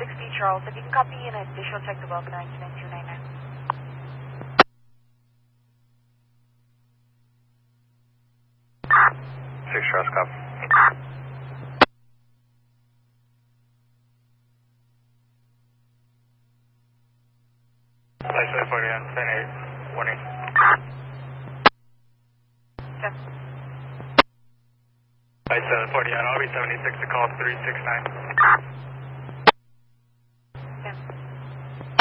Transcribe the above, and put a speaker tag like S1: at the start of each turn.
S1: Charles. If you can copy an additional check to Welcome 99299.
S2: 6 Charles, copy. License 40 on 10-8, warning.
S1: Check.
S2: License 40 on RB 76 to call 369.